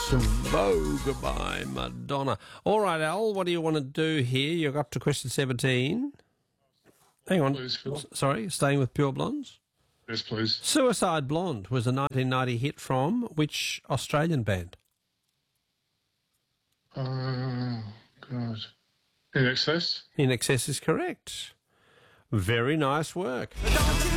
Vogue by Madonna. All right, Al, what do you want to do here? You're up to question 17. Hang on. Please, Phil. Sorry, staying with Pure Blondes? Yes, please. Suicide Blonde was a 1990 hit from which Australian band? Oh, God. In Excess? In Excess is correct. Very nice work. Don't you